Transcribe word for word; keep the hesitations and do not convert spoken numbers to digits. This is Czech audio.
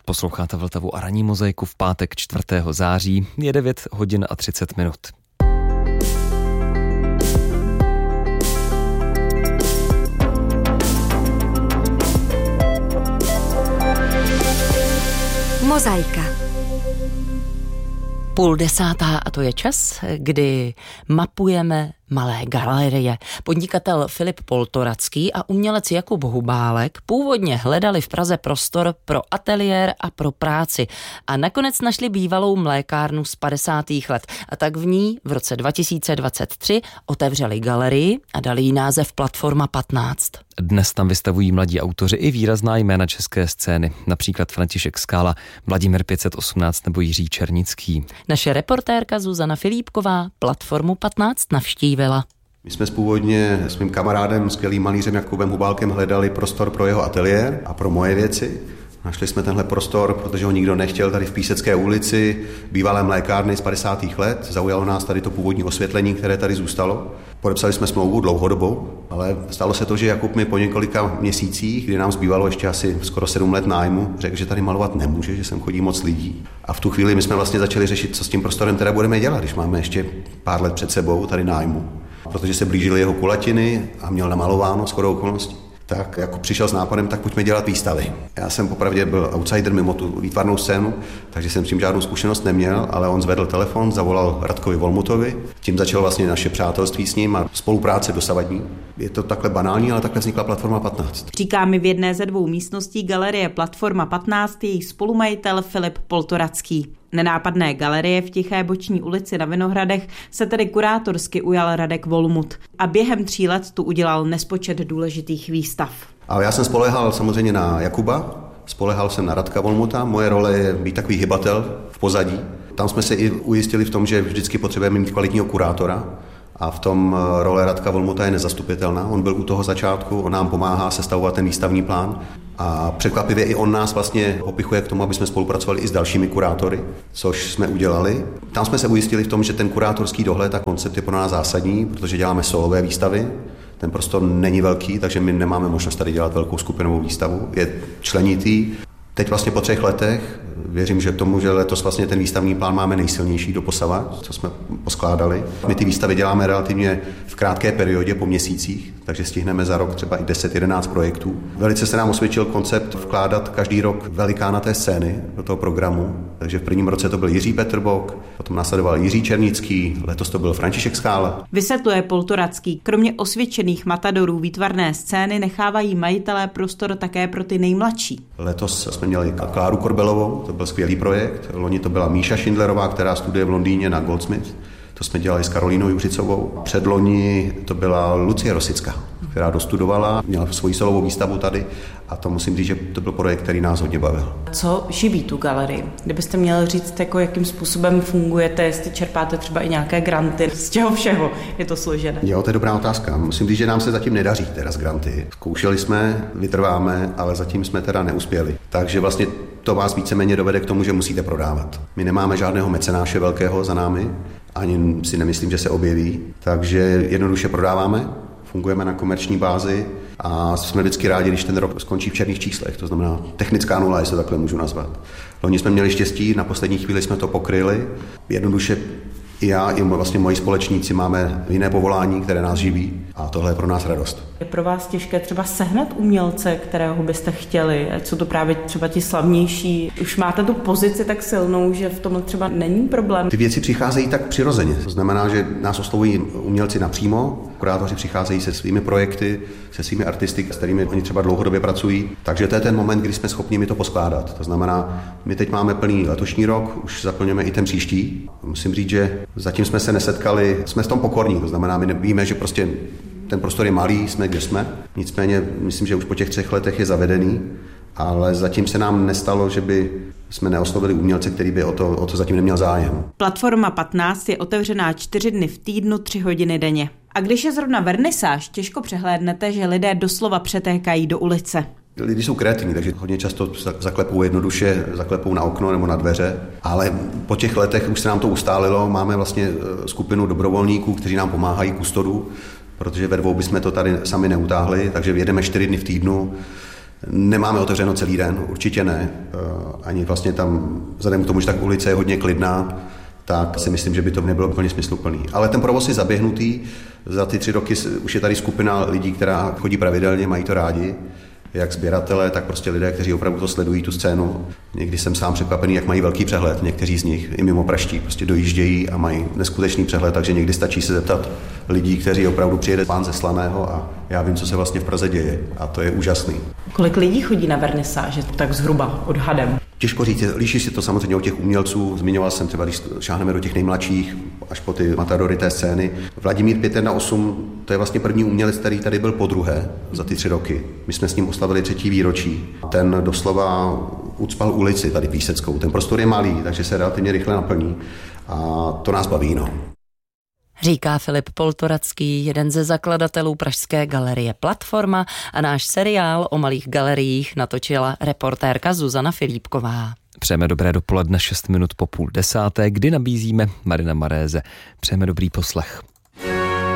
Posloucháte Vltavu a ranní mozaiku v pátek čtvrtého září, je devět hodin a třicet minut. Mozaika. Půl desátá a to je čas, kdy mapujeme malé galerie. Podnikatel Filip Poltoracký a umělec Jakub Hubálek původně hledali v Praze prostor pro ateliér a pro práci a nakonec našli bývalou mlékárnu z padesátých let a tak v ní v roce dva tisíce dvacet tři otevřeli galerii a dali jí název Platforma patnáct. Dnes tam vystavují mladí autoři i výrazná jména české scény, například František Skála, Vladimír pět set osmnáct nebo Jiří Černický. Naše reportérka Zuzana Filipková Platformu patnáct navštívila. My jsme původně s mým kamarádem, skvělým malířem Jakubem Hubálkem hledali prostor pro jeho ateliér a pro moje věci. Našli jsme tenhle prostor, protože ho nikdo nechtěl tady v Písecké ulici, bývalé mlékárny z padesátých let. Zaujalo nás tady to původní osvětlení, které tady zůstalo. Podepsali jsme smlouvu dlouhodobou, ale stalo se to, že Jakub mi po několika měsících, kdy nám zbývalo ještě asi skoro sedm let nájmu, řekl, že tady malovat nemůže, že sem chodí moc lidí. A v tu chvíli my jsme vlastně začali řešit, co s tím prostorem teda budeme dělat, když máme ještě pár let před sebou tady nájmu. Protože se blížily jeho kulatiny a měl namalováno shodou okolností. Tak jako přišel s nápadem, tak pojďme dělat výstavy. Já jsem popravdě byl outsider mimo tu výtvarnou scénu, takže jsem s tím žádnou zkušenost neměl, ale on zvedl telefon, zavolal Radkovi Volmutovi, tím začalo vlastně naše přátelství s ním a spolupráce dosavadní. Je to takhle banální, ale takhle vznikla Platforma patnáct. Říká mi v jedné ze dvou místností galerie Platforma patnáct její spolumajitel Filip Poltoracký. Nenápadné galerie v tiché boční ulici na Vinohradech se tedy kurátorsky ujal Radek Volmut a během tří let tu udělal nespočet důležitých výstav. A já jsem spolehal samozřejmě na Jakuba, spolehal jsem na Radka Volmuta, moje role je být takový hybatel v pozadí. Tam jsme se i ujistili v tom, že vždycky potřebujeme mít kvalitního kurátora. A v tom role Radka Volmuta je nezastupitelná. On byl u toho začátku, on nám pomáhá sestavovat ten výstavní plán a překvapivě i on nás vlastně popichuje k tomu, aby jsme spolupracovali i s dalšími kurátory, což jsme udělali. Tam jsme se ujistili v tom, že ten kurátorský dohled a koncept je pro nás zásadní, protože děláme solové výstavy. Ten prostor není velký, takže my nemáme možnost tady dělat velkou skupinovou výstavu. Je členitý. Teď vlastně po třech letech, věřím, že tomu, že letos vlastně ten výstavní plán máme nejsilnější doposavad, co jsme poskládali. My ty výstavy děláme relativně v krátké periodě, po měsících, takže stihneme za rok třeba i deset jedenáct projektů. Velice se nám osvědčil koncept vkládat každý rok velikána té scény do toho programu, takže v prvním roce to byl Jiří Petrbock, potom následoval Jiří Černický, letos to byl František Skála. Vysvětluje Poltoracký, kromě osvědčených matadorů výtvarné scény nechávají majitelé prostor také pro ty nejmladší. Letos jsme měli Kláru Korbelovou, to byl skvělý projekt. Loni to byla Míša Schindlerová, která studuje v Londýně na Goldsmith. To jsme dělali s Karolínou Juřicovou. Předloni to byla Lucie Rosická, která dostudovala, měla svoji solovou výstavu tady a to musím říct, že to byl projekt, který nás hodně bavil. Co živí tu galerii? Kdybyste měl říct, jako jakým způsobem fungujete, jestli čerpáte třeba i nějaké granty, z čeho všeho je to složené? Jo, to je dobrá otázka. Musím říct, že nám se zatím nedaří teda z granty. Zkoušeli jsme, vytrváme, ale zatím jsme teda neuspěli. Takže vlastně to vás víceméně dovede k tomu, že musíte prodávat. My nemáme žádného mecenáše velkého za námi, ani si nemyslím, že se objeví, takže jednoduše prodáváme, fungujeme na komerční bázi a jsme vždycky rádi, když ten rok skončí v černých číslech, to znamená technická nula, jestli to takhle můžu nazvat. Loni jsme měli štěstí, na poslední chvíli jsme to pokryli, jednoduše i já, i vlastně moji společníci máme jiné povolání, které nás živí a tohle je pro nás radost. Je pro vás těžké třeba sehnat umělce, kterého byste chtěli, ať jsou to právě třeba ti slavnější? Už máte tu pozici tak silnou, že v tom třeba není problém? Ty věci přicházejí tak přirozeně. To znamená, že nás oslovují umělci napřímo, kurátoři přicházejí se svými projekty, se svými artisty, s kterými oni třeba dlouhodobě pracují. Takže to je ten moment, kdy jsme schopni mi to poskládat. To znamená, my teď máme plný letošní rok, už zaplňujeme i ten příští. Musím říct, že zatím jsme se nesetkali, jsme v tom pokorní, to znamená, my víme, že prostě ten prostor je malý, jsme kde jsme. Nicméně myslím, že už po těch třech letech je zavedený, ale zatím se nám nestalo, že by jsme neoslovili umělce, který by o to, o to zatím neměl zájem. Platforma patnáct je otevřená čtyři dny v týdnu, tři hodiny denně. A když je zrovna vernisáž, těžko přehlédnete, že lidé doslova přetékají do ulice. Lidi jsou kreativní, takže hodně často zaklepou jednoduše, zaklepou na okno nebo na dveře, ale po těch letech už se nám to ustálilo, máme vlastně skupinu dobrovolníků, kteří nám pomáhají kustodů, protože ve dvou bychom to tady sami neutáhli, takže jedeme čtyři dny v týdnu. Nemáme otevřeno celý den, určitě ne. Ani vlastně tam, vzhledem k tomu, že tak ulice je hodně klidná, tak si myslím, že by to nebylo úplně smysluplný. Ale ten provoz je zaběhnutý. Za ty tři roky už je tady skupina lidí, která chodí pravidelně, mají to rádi. Jak sběratele, tak prostě lidé, kteří opravdu to sledují, tu scénu. Někdy jsem sám překvapený, jak mají velký přehled. Někteří z nich i mimo praští prostě dojíždějí a mají neskutečný přehled, takže někdy stačí se zeptat lidí, kteří opravdu přijede pán ze Slaného a já vím, co se vlastně v Praze děje. A to je úžasný. Kolik lidí chodí na vernisáže, tak zhruba odhadem? Těžko říct, líší si to samozřejmě od těch umělců. Zmiňoval jsem třeba, když šáhneme do těch nejmladších, až po ty matadory té scény. Vladimír pět jedna osm, to je vlastně první umělec, který tady byl podruhé za ty tři roky. My jsme s ním oslavili třetí výročí. Ten doslova ucpal ulici tady Píseckou. Ten prostor je malý, takže se relativně rychle naplní a to nás baví, no. Říká Filip Poltoracký, jeden ze zakladatelů pražské galerie Platforma, a náš seriál o malých galeriích natočila reportérka Zuzana Filipková. Přejeme dobré dopoledne, šest minut po půl desáté, kdy nabízíme Marina Maréze. Přejeme dobrý poslech.